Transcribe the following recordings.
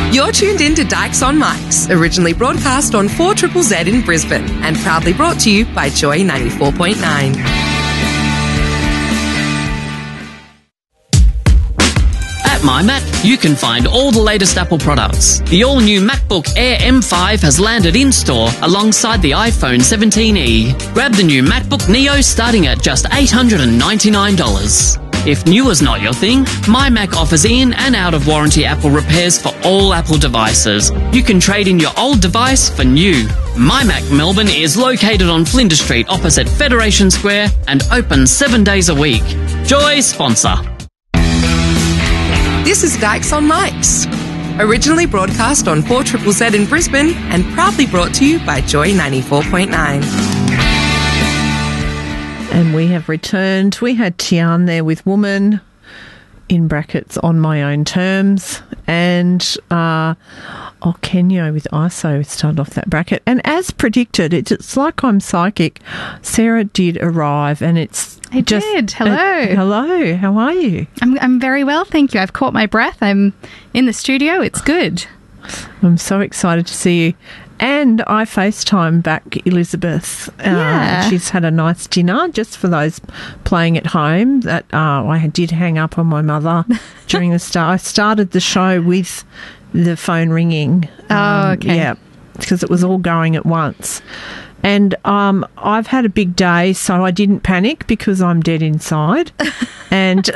You're tuned in to Dykes on Mics, originally broadcast on 4ZZZ in Brisbane and proudly brought to you by Joy 94.9. At MyMac, you can find all the latest Apple products. The all-new MacBook Air M5 has landed in-store alongside the iPhone 17e. Grab the new MacBook Neo starting at just $899. If new is not your thing, MyMac offers in and out-of-warranty Apple repairs for all Apple devices. You can trade in your old device for new. MyMac Melbourne is located on Flinders Street opposite Federation Square and open 7 days a week. Joy sponsor. This is Dykes on Mics, originally broadcast on 4ZZZ in Brisbane and proudly brought to you by Joy 94.9. And we have returned. We had Tian there with Woman, in brackets, On My Own Terms, and Kenyo with ISO started off that bracket. And as predicted, it's like I'm psychic. Sarah did arrive, and it's I did. Hello. Hello. How are you? I'm very well, thank you. I've caught my breath. I'm in the studio. It's good. I'm so excited to see you. And I FaceTime back Elizabeth. Yeah. She's had a nice dinner, just for those playing at home. That I did hang up on my mother during the start. I started the show with the phone ringing. Oh, okay. Yeah, because it was all going at once. And I've had a big day, so I didn't panic because I'm dead inside. And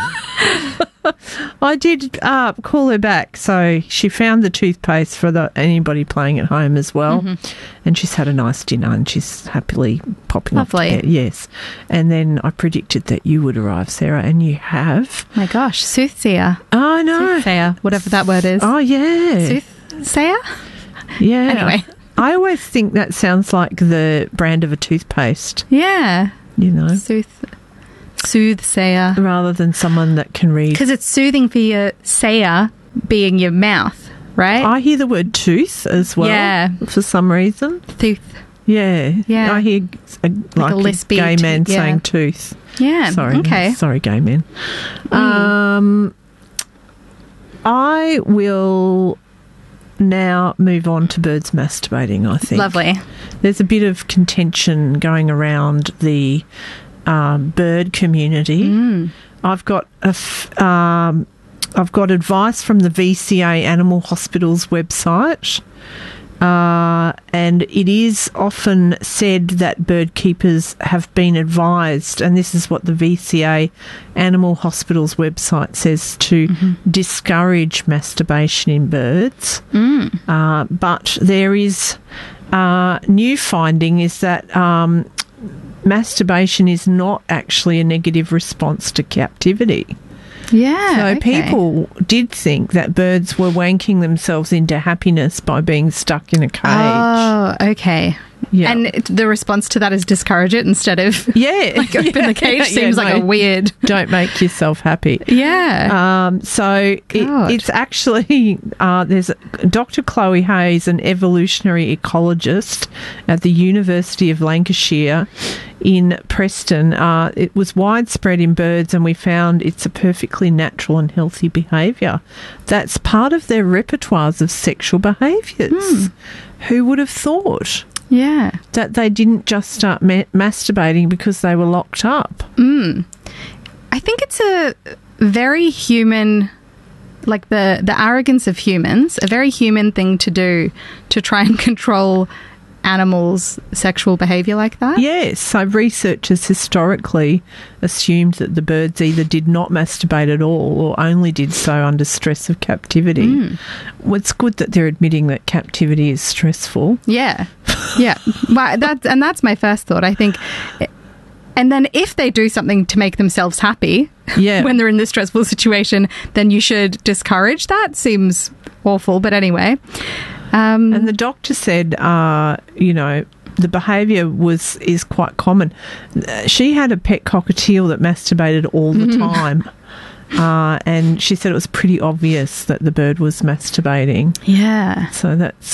I did call her back. So she found the toothpaste for anybody playing at home as well. Mm-hmm. And she's had a nice dinner and she's happily popping off to bed. Yes. And then I predicted that you would arrive, Sarah, and you have. My gosh, soothsayer. Oh, no. Soothsayer, whatever that word is. Oh, yeah. Soothsayer? Yeah. Anyway. I always think that sounds like the brand of a toothpaste. Yeah. You know. Soothsayer. Rather than someone that can read. Because it's soothing for your sayer being your mouth, right? I hear the word tooth as well. Yeah. For some reason. Tooth. Yeah. Yeah. I hear like a lispy gay man yeah. saying tooth. Yeah. Sorry. Okay. Sorry, gay men. I will now move on to birds masturbating, I think. Lovely. There's a bit of contention going around the bird community. I've got advice from the VCA Animal Hospitals website, and it is often said that bird keepers have been advised, and this is what the VCA Animal Hospitals website says, to discourage masturbation in birds. But there is new finding is that masturbation is not actually a negative response to captivity. Yeah. So people did think that birds were wanking themselves into happiness by being stuck in a cage. Oh, okay. Yeah. And the response to that is discourage it instead of like open the cage. Seems like a weird. Don't make yourself happy. Yeah. So it's actually there's Dr. Chloe Hayes, an evolutionary ecologist at the University of Lancashire in Preston. It was widespread in birds, and we found it's a perfectly natural and healthy behaviour. That's part of their repertoires of sexual behaviours. Who would have thought? Yeah. That they didn't just start masturbating because they were locked up. I think it's a very human, like the arrogance of humans, a very human thing to do to try and control animals' sexual behaviour like that. Yes. So researchers historically assumed that the birds either did not masturbate at all or only did so under stress of captivity. Well, it's good that they're admitting that captivity is stressful. Yeah. Yeah. Well, that's my first thought, I think. And then if they do something to make themselves happy when they're in this stressful situation, then you should discourage that. Seems awful, but anyway. And the doctor said, the behaviour is quite common. She had a pet cockatiel that masturbated all the time. And she said it was pretty obvious that the bird was masturbating. Yeah. So that's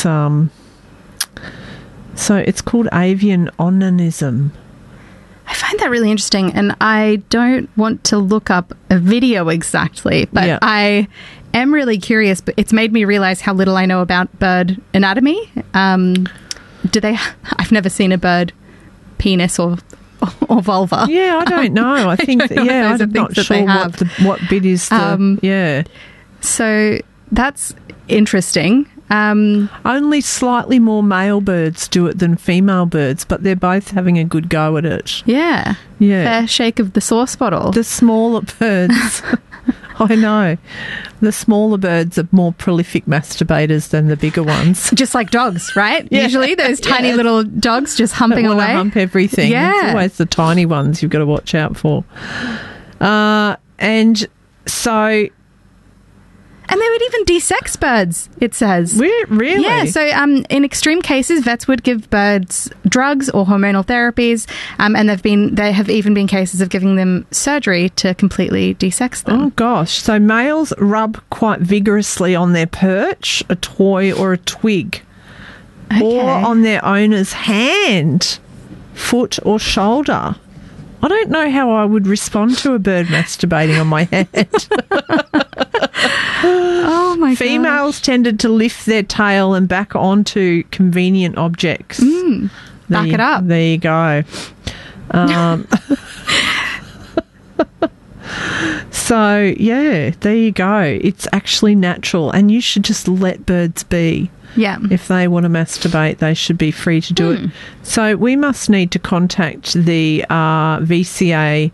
so it's called avian onanism. I find that really interesting, and I don't want to look up a video exactly, but am really curious, but it's made me realise how little I know about bird anatomy. I've never seen a bird penis or vulva. Yeah, I don't know. I think, I'm not sure what bit is the, So that's interesting. Only slightly more male birds do it than female birds, but they're both having a good go at it. Yeah. Fair shake of the sauce bottle. The smaller birds, I know. The smaller birds are more prolific masturbators than the bigger ones. Just like dogs, right? Yeah. Usually those tiny little dogs just humping away. Hump everything. Yeah. It's always the tiny ones you've got to watch out for. And so... And they would even desex birds, it says. Really? Yeah, so in extreme cases, vets would give birds drugs or hormonal therapies, and there have even been cases of giving them surgery to completely desex them. Oh, gosh. So males rub quite vigorously on their perch, a toy or a twig, or on their owner's hand, foot or shoulder. I don't know how I would respond to a bird masturbating on my hand. Oh, my God. Females tended to lift their tail and back onto convenient objects. Back it up. There you go. So, yeah, there you go. It's actually natural, and you should just let birds be. Yeah. If they want to masturbate, they should be free to do it. So we must need to contact the VCA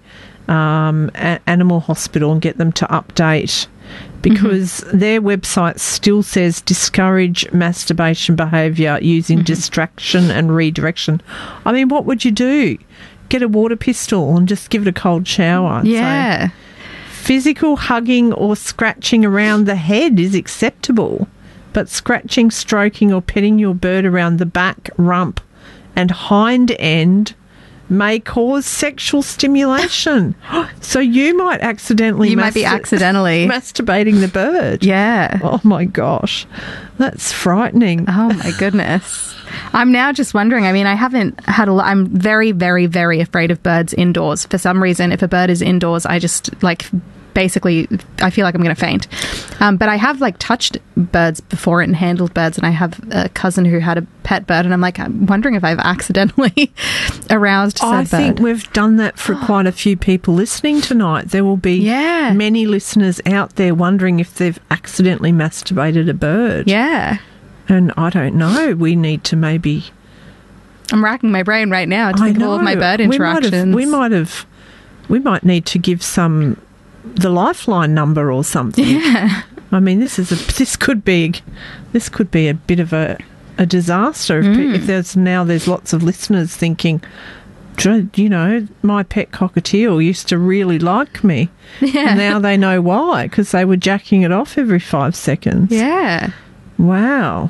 Animal Hospital and get them to update, because their website still says discourage masturbation behaviour using distraction and redirection. I mean, what would you do? Get a water pistol and just give it a cold shower. Yeah. So, physical hugging or scratching around the head is acceptable, but scratching, stroking or petting your bird around the back, rump and hind end may cause sexual stimulation. So you might accidentally... You might be accidentally... masturbating the bird. Yeah. Oh, my gosh. That's frightening. Oh, my goodness. I'm now just wondering, I mean, I haven't had I'm very, very, very afraid of birds indoors. For some reason, if a bird is indoors, I just, basically, I feel like I'm going to faint. But I have, touched birds before and handled birds, and I have a cousin who had a pet bird, and I'm wondering if I've accidentally aroused said bird. I think we've done that for quite a few people listening tonight. There will be many listeners out there wondering if they've accidentally masturbated a bird. Yeah. And I don't know. We need to maybe... I'm racking my brain right now to think of all of my bird interactions. We might need to give the Lifeline number or something. Yeah. I mean, this could be a bit of a disaster if there's lots of listeners thinking, you know, my pet cockatiel used to really like me. Yeah. And now they know why, because they were jacking it off every 5 seconds. Yeah. Wow.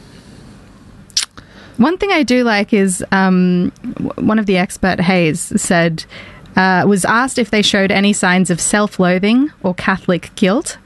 One thing I do like is one of the expert, Hayes, said... was asked if they showed any signs of self-loathing or Catholic guilt,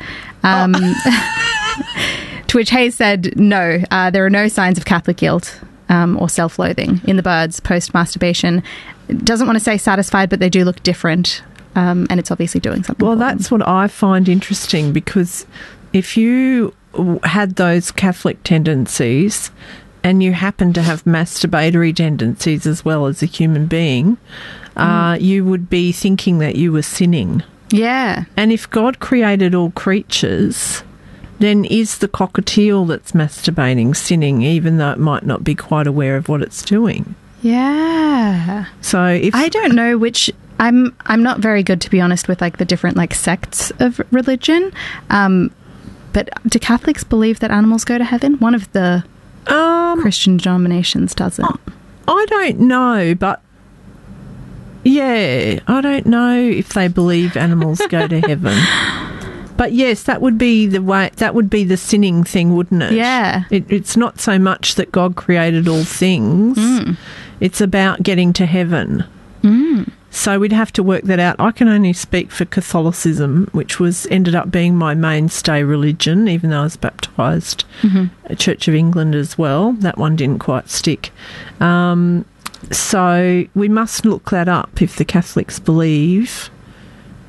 to which Hayes said, no, there are no signs of Catholic guilt or self-loathing in the birds post-masturbation. Doesn't want to say satisfied, but they do look different, and it's obviously doing something. Well, that's what I find interesting, because if you had those Catholic tendencies and you happen to have masturbatory tendencies as well as a human being... you would be thinking that you were sinning. Yeah. And if God created all creatures, then is the cockatiel that's masturbating sinning, even though it might not be quite aware of what it's doing? Yeah. So if... I don't know which... I'm not very good, to be honest, with the different sects of religion. But do Catholics believe that animals go to heaven? One of the Christian denominations doesn't. I don't know, but... Yeah, I don't know if they believe animals go to heaven. But yes, that would be the sinning thing, wouldn't it? Yeah. It's not so much that God created all things. It's about getting to heaven. So we'd have to work that out. I can only speak for Catholicism, which ended up being my mainstay religion, even though I was baptised at Church of England as well. That one didn't quite stick. So we must look that up if the Catholics believe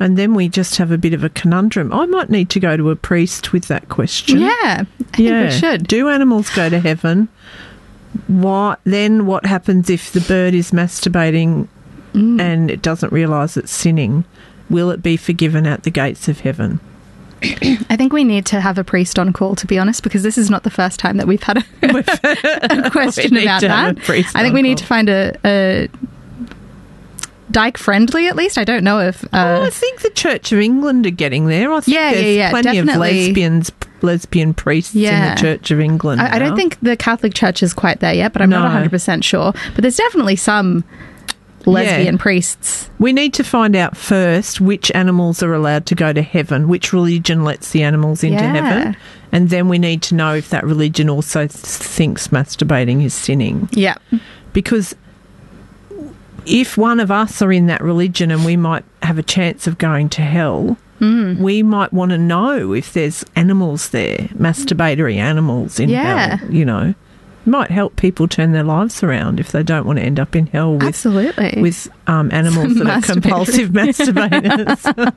And then we just have a bit of a conundrum. I might need to go to a priest with that question. Yeah, I think we should. Do animals go to heaven? What happens if the bird is masturbating and it doesn't realise it's sinning? Will it be forgiven at the gates of heaven? I think we need to have a priest on call, to be honest, because this is not the first time that we've had a question about that. I think we need to find a dyke friendly, at least. I don't know if... I think the Church of England are getting there. I think there's plenty definitely. Of lesbian priests in the Church of England. I don't think the Catholic Church is quite there yet, but I'm not 100% sure. But there's definitely some lesbian priests. We need to find out first which animals are allowed to go to heaven, which religion lets the animals into heaven, and then we need to know if that religion also thinks masturbating is sinning. Yeah. Because if one of us are in that religion and we might have a chance of going to hell, we might want to know if there's animals there, masturbatory animals in hell, you know. It might help people turn their lives around if they don't want to end up in hell with animals that are compulsive masturbators.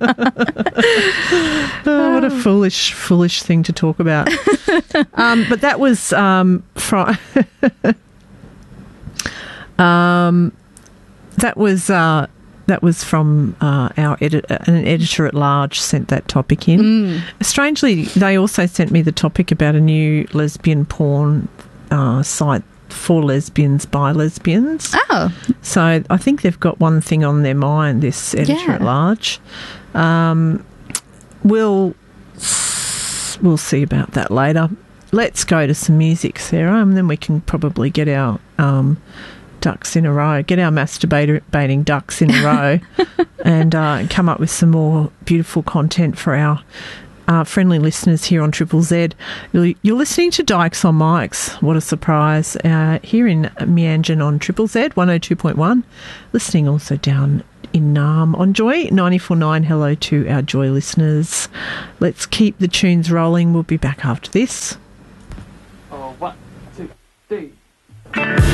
What a foolish thing to talk about. But that was that was from our editor. An editor at large sent that topic in. Strangely, they also sent me the topic about a new lesbian porn site for lesbians by lesbians. Oh. So I think they've got one thing on their mind, this editor at large. We'll see about that later. Let's go to some music, Sarah, and then we can probably get our ducks in a row, get our masturbating ducks in a row and come up with some more beautiful content for our friendly listeners here on Triple Z. You're listening to Dykes on Mics. What a surprise. Here in Meanjin on Triple Z 102.1. Listening also down in Naarm on Joy 94.9. Hello to our Joy listeners. Let's keep the tunes rolling. We'll be back after this. 1, 2, 3.